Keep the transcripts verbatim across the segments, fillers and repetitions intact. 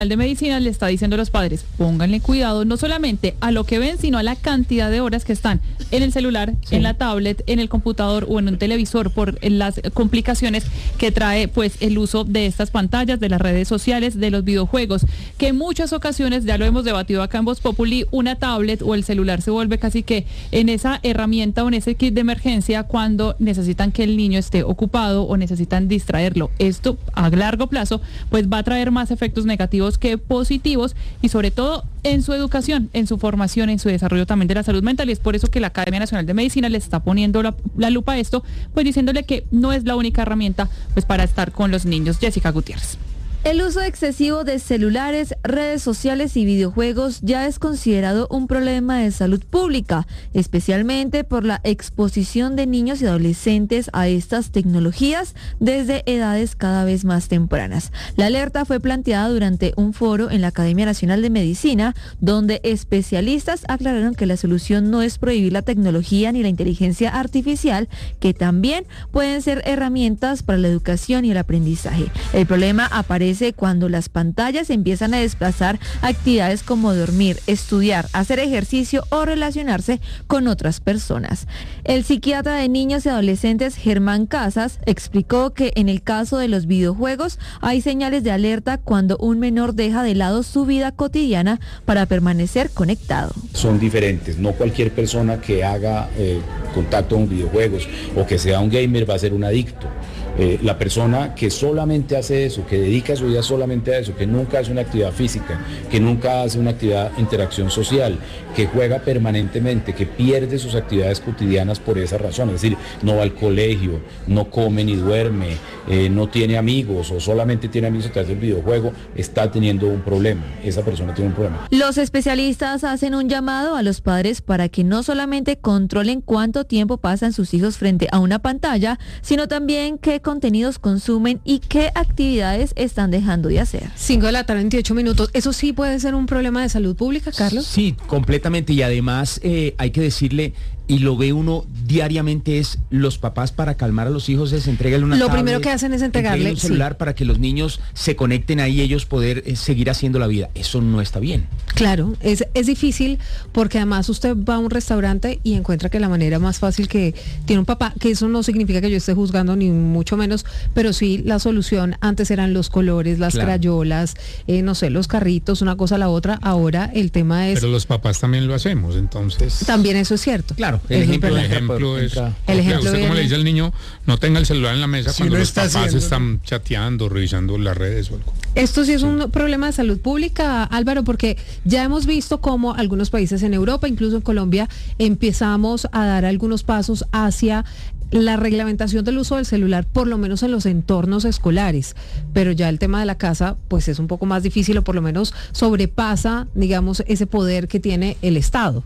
de Medicina le está diciendo a los padres, pónganle cuidado no solamente a lo que ven, sino a la cantidad de horas que están en el celular, sí. en la tablet, en el computador o en un televisor por las complicaciones que trae pues el uso de estas pantallas, de las redes sociales, de los videojuegos, que en muchas ocasiones, ya lo hemos debatido acá en Voz Populi, una tablet o el celular se vuelve casi que en esa herramienta o en ese kit de emergencia cuando necesitan que el niño esté ocupado o necesitan distraerlo. Esto a largo plazo pues va a traer más efectos negativos que positivos y sobre todo en su educación, en su formación, en su desarrollo también de la salud mental, y es por eso que la Academia Nacional de Medicina le está poniendo la, la lupa a esto, pues diciéndole que no es la única herramienta pues para estar con los niños. Jessica Gutiérrez. El uso excesivo de celulares, redes sociales y videojuegos ya es considerado un problema de salud pública, especialmente por la exposición de niños y adolescentes a estas tecnologías desde edades cada vez más tempranas. La alerta fue planteada durante un foro en la Academia Nacional de Medicina, donde especialistas aclararon que la solución no es prohibir la tecnología ni la inteligencia artificial, que también pueden ser herramientas para la educación y el aprendizaje. El problema aparece cuando las pantallas empiezan a desplazar actividades como dormir, estudiar, hacer ejercicio o relacionarse con otras personas. El psiquiatra de niños y adolescentes Germán Casas explicó que en el caso de los videojuegos hay señales de alerta cuando un menor deja de lado su vida cotidiana para permanecer conectado. Son diferentes, no cualquier persona que haga eh, contacto con videojuegos o que sea un gamer va a ser un adicto. Eh, la persona que solamente hace eso, que dedica su vida solamente a eso, que nunca hace una actividad física, que nunca hace una actividad de interacción social, que juega permanentemente, que pierde sus actividades cotidianas por esa razón, es decir, no va al colegio, no come ni duerme, eh, no tiene amigos o solamente tiene amigos a través del videojuego, está teniendo un problema, esa persona tiene un problema. Los especialistas hacen un llamado a los padres para que no solamente controlen cuánto tiempo pasan sus hijos frente a una pantalla, sino también que contenidos consumen y qué actividades están dejando de hacer. cinco de la tarde, veintiocho minutos. ¿Eso sí puede ser un problema de salud pública, Carlos? Sí, completamente. Y además eh, hay que decirle, y lo ve uno diariamente, es los papás para calmar a los hijos es entregarle una Lo tablet, primero que hacen es entregarle un celular, sí, para que los niños se conecten ahí y ellos poder eh, seguir haciendo la vida. Eso no está bien. Claro, es, es difícil porque además usted va a un restaurante y encuentra que la manera más fácil que tiene un papá, que eso no significa que yo esté juzgando ni mucho menos, pero sí la solución antes eran los colores, las claro. crayolas, eh, no sé, los carritos, una cosa a la otra. Ahora el tema es... Pero los papás también lo hacemos, entonces... También eso es cierto. Claro, el el ejemplo, ejemplo, el ejemplo es... El ejemplo usted como le dice al niño, no tenga el celular en la mesa Si cuando no los está papás haciendo, están ¿no? chateando, revisando las redes o algo. Esto sí es un problema de salud pública, Álvaro, porque ya hemos visto cómo algunos países en Europa, incluso en Colombia, empezamos a dar algunos pasos hacia la reglamentación del uso del celular, por lo menos en los entornos escolares, pero ya el tema de la casa pues es un poco más difícil, o por lo menos sobrepasa, digamos, ese poder que tiene el Estado.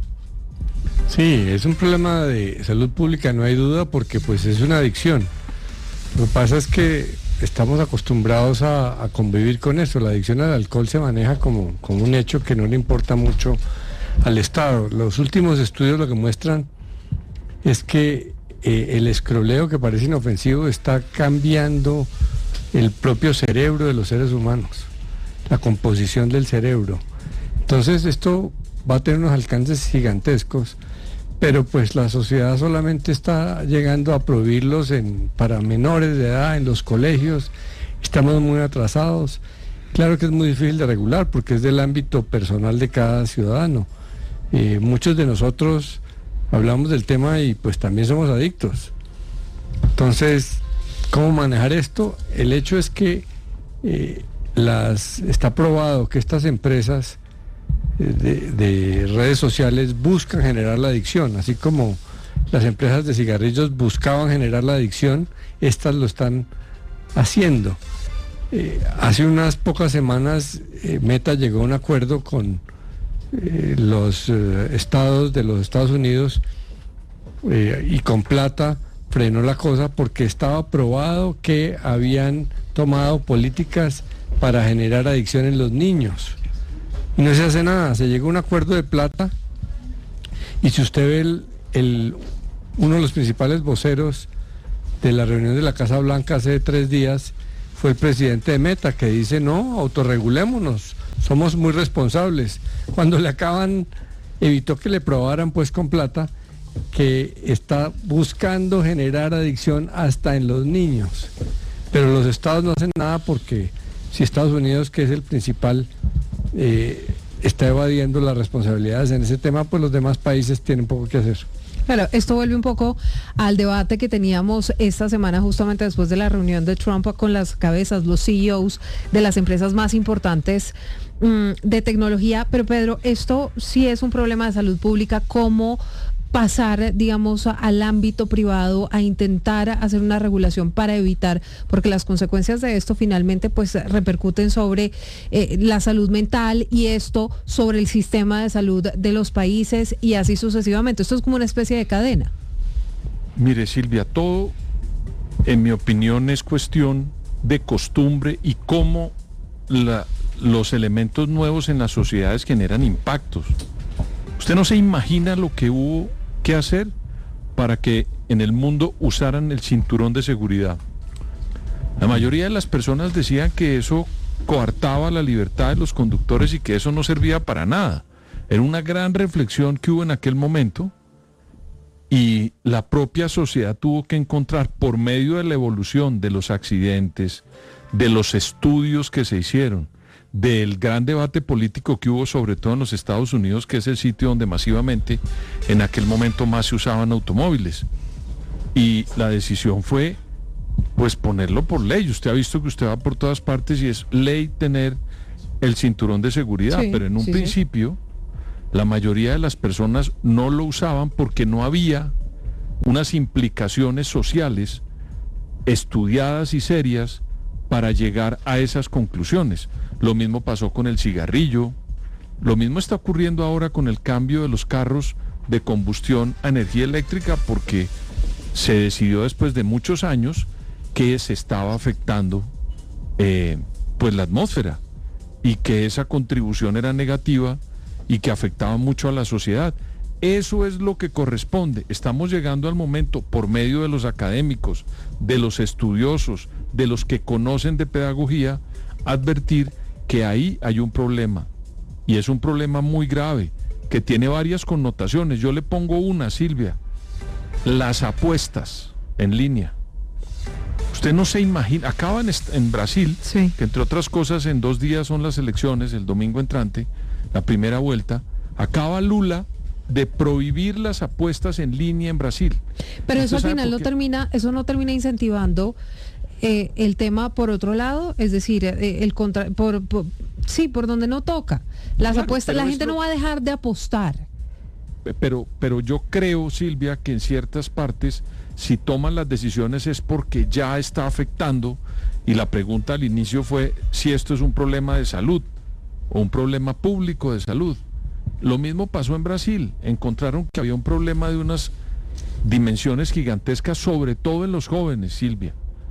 Sí, es un problema de salud pública, no hay duda, porque pues es una adicción. Lo que pasa es que estamos acostumbrados a, a convivir con eso. La adicción al alcohol se maneja como, como un hecho que no le importa mucho al Estado. Los últimos estudios lo que muestran es que eh, el escroleo, que parece inofensivo, está cambiando el propio cerebro de los seres humanos, la composición del cerebro. Entonces esto va a tener unos alcances gigantescos, pero pues la sociedad solamente está llegando a prohibirlos en, para menores de edad en los colegios. Estamos muy atrasados. Claro que es muy difícil de regular porque es del ámbito personal de cada ciudadano. Eh, muchos de nosotros hablamos del tema y pues también somos adictos. Entonces, ¿cómo manejar esto? El hecho es que eh, las, está probado que estas empresas De, de redes sociales buscan generar la adicción, así como las empresas de cigarrillos buscaban generar la adicción, estas lo están haciendo. Eh, hace unas pocas semanas eh, Meta llegó a un acuerdo con eh, los eh, estados de los Estados Unidos eh, y con plata frenó la cosa porque estaba probado que habían tomado políticas para generar adicción en los niños. Y no se hace nada, se llegó a un acuerdo de plata y si usted ve el, el, uno de los principales voceros de la reunión de la Casa Blanca hace tres días fue el presidente de Meta, que dice no, autorregulémonos, somos muy responsables. Cuando le acaban, evitó que le probaran pues con plata, que está buscando generar adicción hasta en los niños. Pero los estados no hacen nada porque si Estados Unidos, que es el principal, eh, está evadiendo las responsabilidades en ese tema, pues los demás países tienen poco que hacer. Claro, esto vuelve un poco al debate que teníamos esta semana justamente después de la reunión de Trump con las cabezas, los C E Os de las empresas más importantes mmm, de tecnología. Pero Pedro, esto sí es un problema de salud pública. ¿Cómo pasar, digamos, al ámbito privado a intentar hacer una regulación para evitar, porque las consecuencias de esto finalmente pues repercuten sobre eh, la salud mental y esto sobre el sistema de salud de los países y así sucesivamente? Esto es como una especie de cadena. Mire, Silvia, todo, en mi opinión, es cuestión de costumbre y cómo la, los elementos nuevos en las sociedades generan impactos. Usted no se imagina lo que hubo que hacer para que en el mundo usaran el cinturón de seguridad. La mayoría de las personas decían que eso coartaba la libertad de los conductores y que eso no servía para nada. Era una gran reflexión que hubo en aquel momento y la propia sociedad tuvo que encontrar, por medio de la evolución de los accidentes, de los estudios que se hicieron, del gran debate político que hubo sobre todo en los Estados Unidos, que es el sitio donde masivamente en aquel momento más se usaban automóviles. Y la decisión fue pues ponerlo por ley. Usted ha visto que usted va por todas partes y es ley tener el cinturón de seguridad, sí, pero en un sí, principio sí. La mayoría de las personas no lo usaban porque no había unas implicaciones sociales estudiadas y serias para llegar a esas conclusiones. Lo mismo pasó con el cigarrillo, lo mismo está ocurriendo ahora con el cambio de los carros de combustión a energía eléctrica, porque se decidió después de muchos años que se estaba afectando eh, pues la atmósfera y que esa contribución era negativa y que afectaba mucho a la sociedad. Eso es lo que corresponde. Estamos llegando al momento, por medio de los académicos, de los estudiosos, de los que conocen de pedagogía, advertir que ahí hay un problema, y es un problema muy grave, que tiene varias connotaciones. Yo le pongo una, Silvia: las apuestas en línea. Usted no se imagina, acaba en, en Brasil, sí. que entre otras cosas en dos días son las elecciones, el domingo entrante, la primera vuelta, acaba Lula de prohibir las apuestas en línea en Brasil. Pero eso al final no termina, eso no termina incentivando Eh, el tema por otro lado, es decir, eh, el contra, por, por, sí, por donde no toca. Las claro, apuestas, la gente no va a dejar de apostar. Pero, pero yo creo, Silvia, que en ciertas partes, si toman las decisiones es porque ya está afectando, y la pregunta al inicio fue si esto es un problema de salud o un problema público de salud. Lo mismo pasó en Brasil. Encontraron que había un problema de unas dimensiones gigantescas, sobre todo en los jóvenes, Silvia.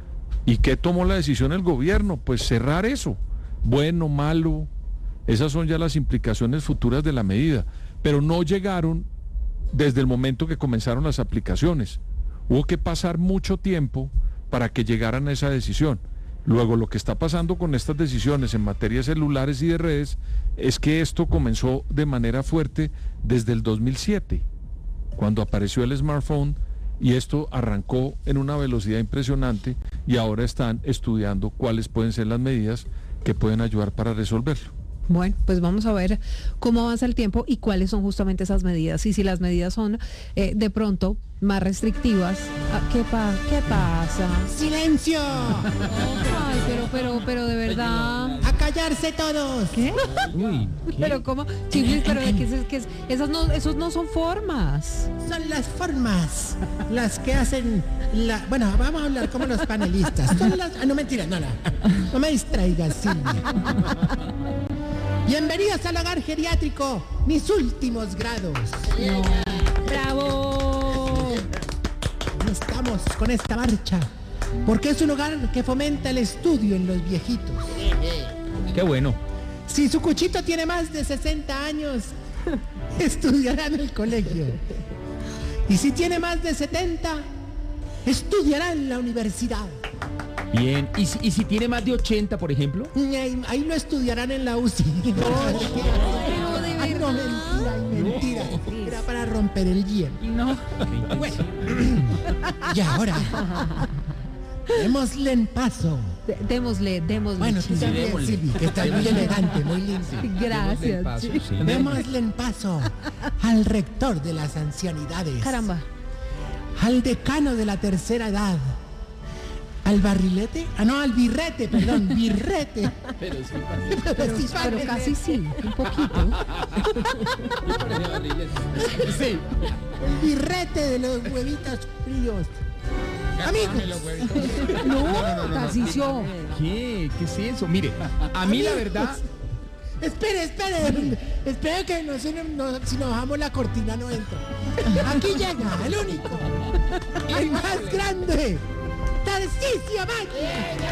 ¿Y qué tomó la decisión el gobierno? Pues cerrar eso. Bueno, malo, esas son ya las implicaciones futuras de la medida. Pero no llegaron desde el momento que comenzaron las aplicaciones. Hubo que pasar mucho tiempo para que llegaran a esa decisión. Luego, lo que está pasando con estas decisiones en materia de celulares y de redes es que esto comenzó de manera fuerte desde el dos mil siete, cuando apareció el smartphone. Y esto arrancó en una velocidad impresionante y ahora están estudiando cuáles pueden ser las medidas que pueden ayudar para resolverlo. Bueno, pues vamos a ver cómo avanza el tiempo y cuáles son justamente esas medidas. Y si las medidas son eh, de pronto más restrictivas, ¿qué, pa ¿qué pasa? ¡Silencio! Ay, pero, pero, pero de verdad... ¡A callarse todos! ¿Qué? Uy, ¿qué? Pero ¿cómo? Chiflis, pero de que, es, que es, esas no, esos no son formas. Son las formas las que hacen la... Bueno, vamos a hablar como los panelistas. Son las... Ah, no, mentira, no, no. No me distraigas, Silvia. Bienvenidos al hogar geriátrico, mis últimos grados. No. ¡Bravo! Estamos con esta marcha, porque es un hogar que fomenta el estudio en los viejitos. ¡Qué bueno! Si su cuchito tiene más de sesenta años, estudiará en el colegio. Y si tiene más de setenta, estudiará en la universidad. Bien. ¿Y si, y si tiene más de ochenta, por ejemplo? Ahí, ahí lo estudiarán en la U C I. Ay, no, mentira, mentira. Era para romper el hielo. No. Bueno, y ahora, démosle en paso. D- démosle, démosle. Bueno, tú Chino. también, démosle. Silvi, que estás muy elegante, muy lindo. Gracias. Paso, Chino. sí. Démosle en paso al rector de las ancianidades. Caramba. Al decano de la tercera edad. ¿Al barrilete? Ah, no, al birrete, perdón, birrete. Pero sí, Pero, sí, Pero barrilete. casi sí, un poquito. sí. El birrete de los huevitos fríos. Amigos. No, Tarcisio. ¿Qué? ¿Qué es eso? Mire, a mí la verdad... Espere, espere. Espere que no, se nos- no- si nos bajamos la cortina no entra. Aquí llega el único, el más grande, Tarcisio Maya.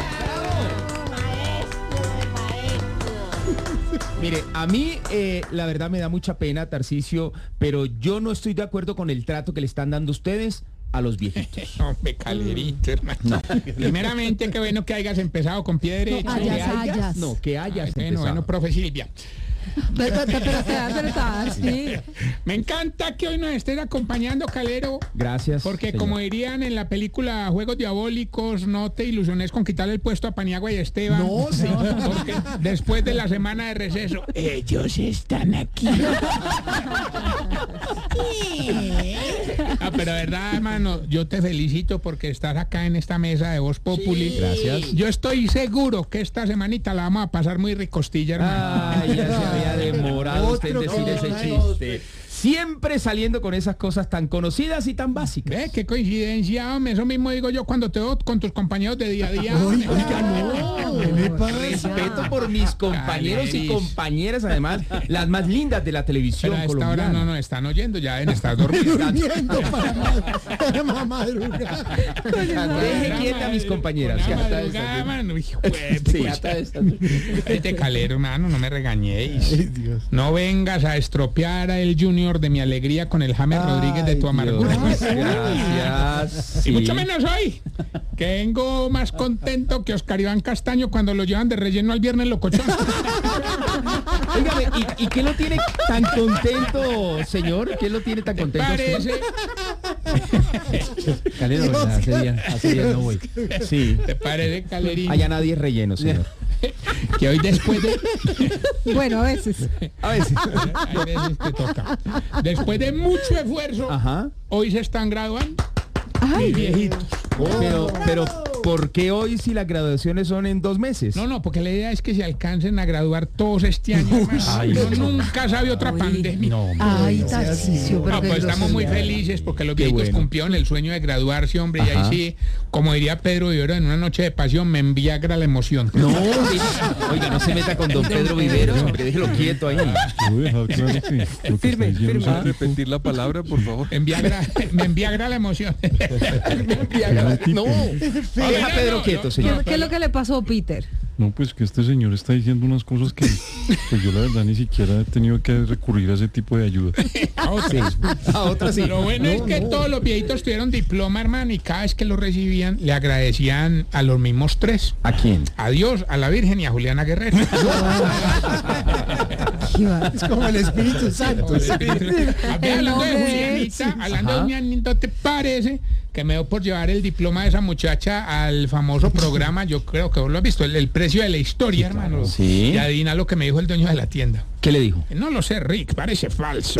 Mire, a mí eh, la verdad me da mucha pena, Tarcisio, pero yo no estoy de acuerdo con el trato que le están dando ustedes a los viejitos. Hombre, Calerito, hermano. Primeramente, qué bueno que hayas empezado con pie derecho. No, Que hayas, hayas, hayas. no, que hayas Ay, bueno, empezado. bueno, profe Silvia. Pero, pero, pero te das verdad, sí. Me encanta que hoy nos estés acompañando, Calero. Gracias. Porque señor. como dirían en la película Juegos Diabólicos, no te ilusiones con quitarle el puesto a Paniagua y Esteban. No, señor. Porque después de la semana de receso, ellos están aquí. Ah, pero de verdad, hermano, yo te felicito porque estás acá en esta mesa de Voz Populi. Gracias. Yo estoy seguro que esta semanita la vamos a pasar muy ricostilla, hermano. Ay, ya se había demorado usted en Otro decir ese que- chiste. Siempre saliendo con esas cosas tan conocidas y tan básicas. Ve, qué coincidencia, hombre. Eso mismo digo yo cuando te veo con tus compañeros de día a día. hombre. Respeto por mis compañeros y Caleris. compañeras, además, las más lindas de la televisión Pero a esta hora colombiana. no nos están oyendo, ya deben estar dormidos. Durmiendo para, para ma- madrugar. Deje quieta a mis compañeras. Una que hasta madrugada, esta- mano, hijo de Sí, pucha. hasta esta- Este Calero, hermano, no me regañéis. No vengas a estropear a el Junior de mi alegría con el James Rodríguez de tu amargura. Dios, gracias. Y Sí. mucho menos hoy, que vengo más contento que Oscar Iván Castaño cuando lo llevan de relleno al viernes locochón. Óigame, ¿y, ¿y qué lo tiene tan contento, señor? ¿Qué lo tiene tan contento? Parece, Calero, ¿verdad? Hace días, hace días no voy. Sí. te parece, Calerín, Allá nadie es relleno, señor. que hoy después de... Bueno, a veces. A veces. Hay veces que toca. Después de mucho esfuerzo, Ajá. hoy se están graduando. Ay, Viejitos. Pero, pero, ¿por qué hoy si las graduaciones son en dos meses? No, no, porque la idea es que se alcancen a graduar todos este año. hermano. Ay, Uno no. nunca sabe otra Uy. pandemia. No, ay, Tarcisio, pero qué pues estamos muy grosería. felices porque los Qué viejitos bueno. cumplieron el sueño de graduarse, hombre. Y Ajá. ahí sí, como diría Pedro Vivero en Una noche de pasión, me enviagra la emoción. No, oiga, no se meta con don Pedro Viveros, hombre, déjelo quieto ahí. Firme, firme. ¿Puede repetir la palabra, por favor? Enviagra, me enviagra la emoción. No, deja a Pedro quieto, ¿Qué, señor. qué es lo que le pasó a Peter? No, pues que este señor está diciendo unas cosas que pues yo la verdad ni siquiera he tenido que recurrir a ese tipo de ayuda. A otras. A otra sí. Lo bueno es que todos los viejitos tuvieron diploma, hermano, y cada vez que lo recibían, le agradecían a los mismos tres. ¿A quién? A Dios, a la Virgen y a Juliana Guerrero. Es como el Espíritu Santo. Había hablando de nombre, Julianita, hablando Ajá. de mi anécdota, ¿te parece que me dio por llevar el diploma de esa muchacha al famoso programa? Yo creo que vos lo has visto, el, el precio de la historia, hermano. Sí. Y adivina lo que me dijo el dueño de la tienda. ¿Qué le dijo? No lo sé, Rick, parece falso.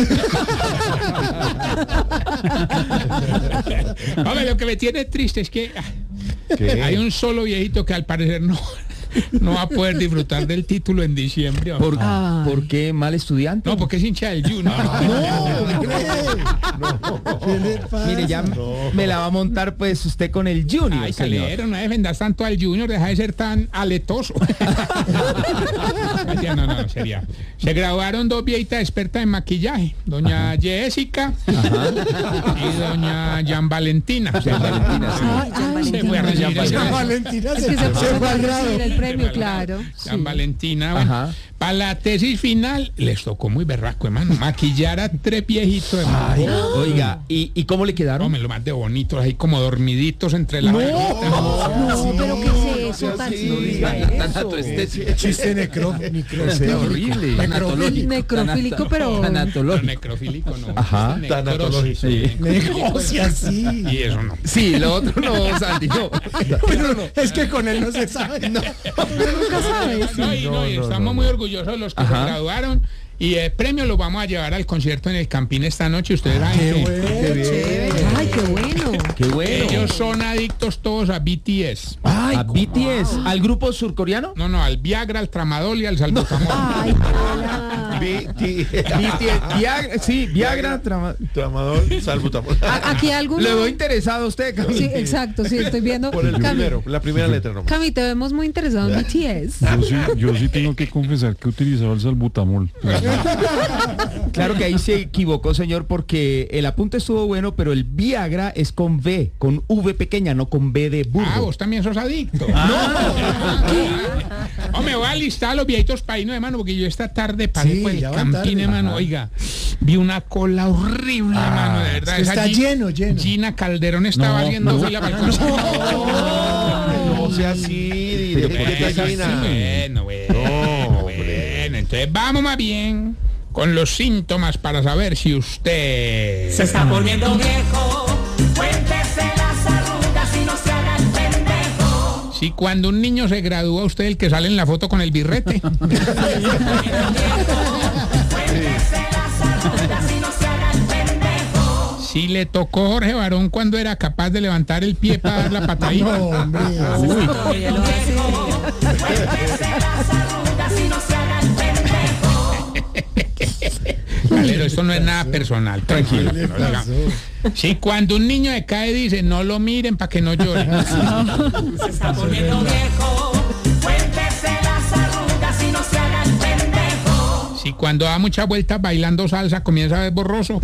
Hombre, lo que me tiene triste es que ah, hay un solo viejito que al parecer no, no va a poder disfrutar del título en diciembre. hombre. ¿Por, Ay. ¿por qué mal estudiante? No, porque es hincha del Junior. ¿Qué le pasa? Mire, ya me la va a montar pues usted con el Junior, Ay, señor. Calero, no defendas tanto al Junior, deja de ser tan aletoso. Mentira, no, no, sería. Se graduaron dos viejitas expertas en maquillaje, doña Jessica y doña Jean Valentina. Jean Valentina, sí. Ay, ay, Se fue a recibir Jean ese- San Valentina es se, que se se puso fue a al grado. recibir el premio, claro. San Sí. Valentina, bueno, Ajá. para la tesis final les tocó muy berraco, hermano, maquillar a tres viejitos, hermano. Ay, oiga, ¿y, ¿y cómo le quedaron? Hombre, lo más de bonitos, ahí como dormiditos entre la No, pero ¿qué eso tan No diga eso. Chiste necro, necrofílico. horrible. Necrofílico. necrofílico, pero Tanatológico. Necrofílico no. Ajá. Necrosis. Sí. Negocia así. Y eso no. Sí, lo otro no, Santi, no. Pero es que con él no se sabe. No. nunca sabes. No, y, no, y estamos muy orgullosos de los que Ajá. se graduaron. Y el premio lo vamos a llevar al concierto en el Campín esta noche. Ustedes saben Qué que bueno. Ay, qué bueno. Qué bueno. ellos son adictos todos a B T S. ¿A B T S? ¿Al grupo surcoreano? No, no, al Viagra, al Tramadol y al Salbutamol. Ay, hola. B T S. Viagra, sí, Viagra, trama- Tramador, salbutamol. A- Aquí alguno. Le veo interesado a usted, Camila. Sí, exacto, sí, estoy viendo. Por el Cami, primero, la primera letra nomás. Cami, te vemos muy interesado en B T S. Yo sí, yo sí tengo que confesar que utilizaba el salbutamol. Claro que ahí se equivocó, señor, porque el apunte estuvo bueno, pero el Viagra es con V, con V pequeña, no con B de burro. Ah, vos también sos adicto. No. Me voy a listar a los viejitos paínos, hermano, porque yo esta tarde pasé Sí, por el ya va Campín, tarde. hermano. Ajá. Oiga, vi una cola horrible, hermano, de verdad. es que Esa está Gi- lleno, lleno. Gina Calderón estaba No, haciendo no. fila para el concierto. No sea así, Bueno, directo eso de sí, Gina. bueno, bueno, No, bueno. Entonces vamos más bien con los síntomas para saber si usted Se está poniendo viejo, cuéntese las arrugas y no se haga el pendejo. si cuando un niño se gradúa usted el que sale en la foto con el birrete. Cuéntese las arrugas y no se haga el pendejo. Si le tocó Jorge Barón cuando era capaz de levantar el pie para dar la patadita. No, hombre. Cuéntese las arrugas y no se haga el pendejo. Calero, esto no es nada personal, tranquilo. ¿Qué le no diga. pasó? Si cuando un niño se cae dice no lo miren para que no llore. Se está poniendo viejo, cuéntese las arrugas y no se haga el pendejo. Si cuando da muchas vueltas bailando salsa comienza a ver borroso.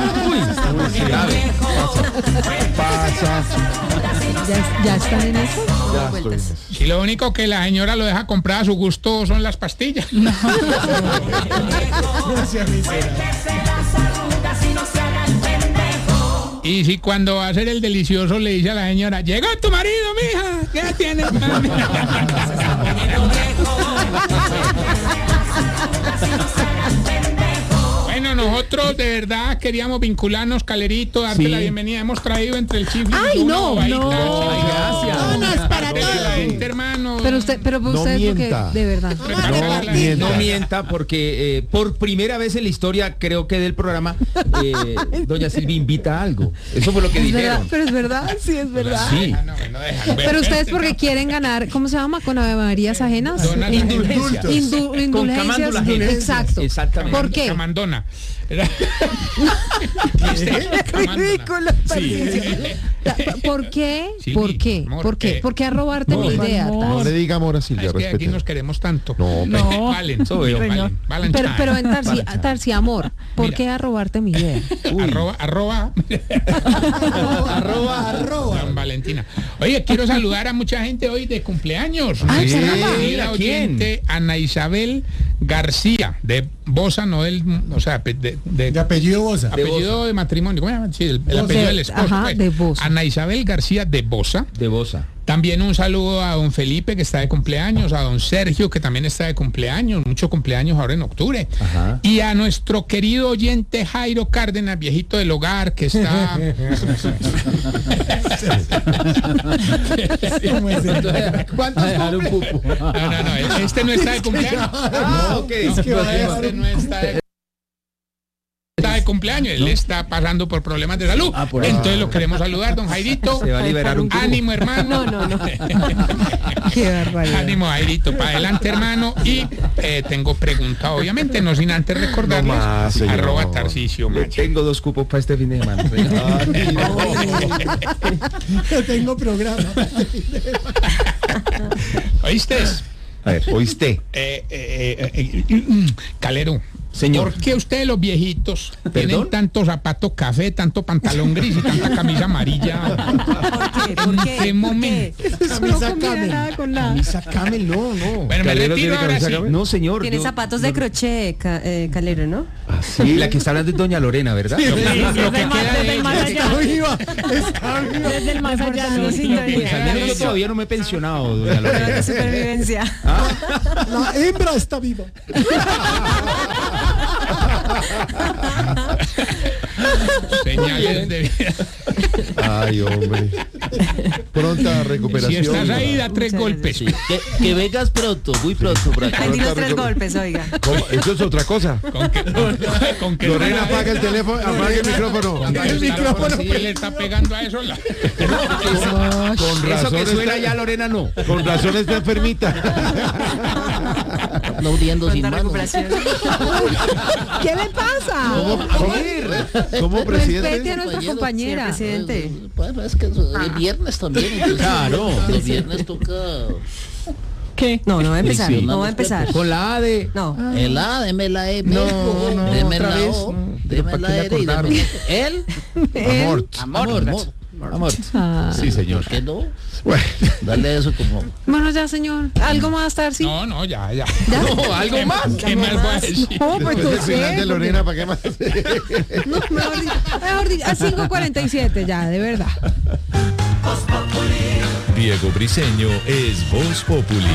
¿Ya, ya están en eso? Ya estoy en eso. Si lo único que la señora lo deja comprar a su gusto son las pastillas. No sea miserable. Cuéntese las arrugas y no se haga el pendejo. Y si cuando va a hacer el delicioso le dice a la señora, llegó tu marido, mija, ¿qué tienes, mami? Bueno, nosotros de verdad queríamos vincularnos, Calerito, darte Sí. la bienvenida. Hemos traído entre el chifle Ay, y una no, bobadita, no. chica. Ay, gracias. No, no, es para De todo. la gente, hermano. Pero usted, pero No ustedes porque mienta. de verdad. Prepárate la- mienta. No mienta, porque eh, por primera vez en la historia, creo que del programa, eh, doña Silvia invita a algo. Eso fue lo que Es verdad, dijeron. pero es verdad, sí es verdad. Sí. Ah, no, no dejan ver. Pero ustedes porque quieren ganar, ¿cómo se llama? Con Ave Marías ajenas. Donas Indulgencias. Indu- Con indulgencias. camándula ajena. Exacto. Exactamente. ¿Por qué? Camandona. Ridículo, Patricio. ¿Por qué? Silvi, ¿Por qué? amor, ¿Por qué? eh, ¿Por qué a robarte mi idea? amor. No Taz? le diga amor a Silvia, Es que aquí respete. nos queremos tanto. No, No. Valen, Eso veo. valen, valen, Pero, chao. pero en Tarsi, Tarsi, amor, ¿por Mira. qué a robarte mi idea? Arroba, arroba. Arroba, arroba. Don Valentina. Oye, quiero saludar a mucha gente hoy de cumpleaños. Ay, Sí, caramba. la ¿A quién? oyente Ana Isabel García, de Bosa, no del, o sea, de, de- De apellido Bosa. apellido de matrimonio. ¿Cómo se llama? Sí, el, el Bosa. apellido del esposo. Ajá, pues. de Bosa. Ana Isabel García de Bosa. De Bosa. También un saludo a don Felipe, que está de cumpleaños, a don Sergio, que también está de cumpleaños, mucho cumpleaños ahora en octubre. Ajá. Y a nuestro querido oyente Jairo Cárdenas, viejito del hogar, que está... ¿Cómo es el- ¿Cuántos dejar un pupo? No, no, no, este no está de cumpleaños. Ah, ok. Es que va a dejar Este un- no está de, está de cumpleaños, él está pasando por problemas de salud. Ah, por eso. Entonces lo queremos saludar, don Jairito. Se va a liberar un cupo. Ánimo, hermano. No, no, no. Qué barbaridad. Ánimo, Jairito, para adelante, hermano. Y eh, tengo pregunta, obviamente, no sin antes recordarles, No más, señor. arroba Tarcisio Le Maya. tengo dos cupos para este fin de semana. Yo tengo programa. ¿Oíste? A ver, ¿oíste? Eh, eh, eh, eh, Calero. Señor. ¿Por qué ustedes los viejitos tienen ¿Perdón? tanto zapato café, tanto pantalón gris y tanta camisa amarilla? ¿Por qué? ¿Por qué? ¿En qué momento? Eso no Camisa combina Camel. nada con nada. Camisa Camel, no, no. Bueno, me ¿Calero retiro tiene ahora camisa sí. Camel? No, señor. Tiene yo- zapatos de crochet, ca- eh, Calero, ¿no? Sí, la que está hablando es doña Lorena, ¿verdad? Sí, Lo que- sí, lo que desde el más- queda de desde el más ella. allá. Está viva, está viva. Desde el más allá. Reportando sintonía. Pues al menos yo todavía no me he pensionado, doña Lorena. Supervivencia. La hembra está viva. Señales de vida. Ay, hombre. Pronta Si recuperación. estás ahí, da tres Muchas golpes. Sí, que, que vengas pronto, muy pronto por acá. Ahí di los Pronta tres recu- golpes, oiga. ¿Cómo? Eso es otra cosa. Con que, con que Lorena, apaga el teléfono, apaga el micrófono. Cuando El el micrófono micrófono, sí, le está pegando a eso. La... Con Eso razón que suena está- ya, Lorena, no. Con razón está enfermita. Aplaudiendo sin Pronta manos. recuperación. ¿Qué le pasa? ¿Cómo, cómo, cómo, presidente? Respete a nuestra Compañero, compañera. sí, presidente. Bueno, es que eso- el viernes también. entonces, Claro. El viernes toca ¿Qué? No, no va a empezar. Friccionando No va a los empezar. Con la A de... No. el A, deme la E. No, México, no, deme otra la vez, O, no. deme ¿Para la qué le R y deme acordaron? la Él. Amor. Amor, amor. Amor. Sí, señor. ¿Por qué no? Bueno, Dale eso como... Bueno, ya, señor. ¿Algo más, Tarsi? No, no, ya, ya. No, algo más. ¿Qué más voy a decir? No, pues después no del final sé. de Lorena, ¿para qué más? No, mejor dicho, mejor dicho, a cinco cuarenta y siete ya, de verdad. Diego Briseño es Voz Populi.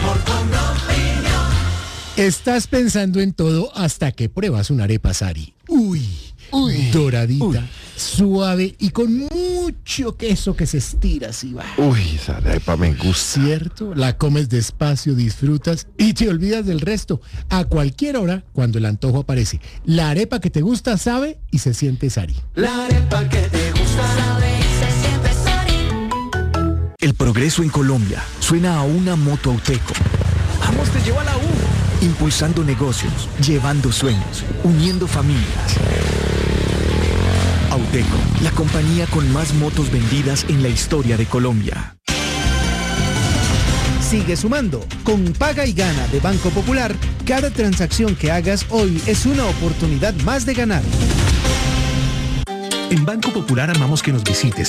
Estás pensando en todo hasta que pruebas una arepa Sari. Uy, doradita, suave y con mucho queso que se estira así va. Uy, esa arepa me gusta. ¿Cierto? La comes despacio, disfrutas y te olvidas del resto. A cualquier hora, cuando el antojo aparece. La arepa que te gusta sabe y se siente Sari. La arepa que te gusta sabe y se siente Sari. El progreso en Colombia suena a una moto Auteco. Vamos, te llevo a la U. Impulsando negocios, llevando sueños, uniendo familias. Auteco, la compañía con más motos vendidas en la historia de Colombia. Sigue sumando. Con Paga y Gana de Banco Popular, cada transacción que hagas hoy es una oportunidad más de ganar. En Banco Popular amamos que nos visites